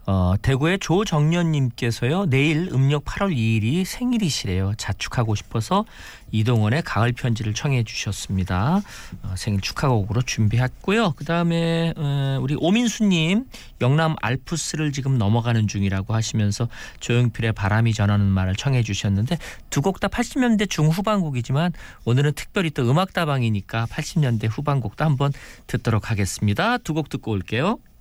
대구의 조정년님께서요. 내일 음력 8월 2일이 생일이시래요. 자축하고 싶어서 이동원의 가을 편지를 청해 주셨습니다. 생일 축하곡으로 준비했고요. 그다음에 우리 오민수님 영남 알프스를 지금 넘어가는 중이라고 하시면서 조용필의 바람이 전하는 말을 청해 주셨는데 두 곡 다 80년대 중후반곡이지만 오늘은 특별히 또 음악다방이니까 80년대 후반곡도 한번 듣도록 하겠습니다. 두 곡 듣고 올게요.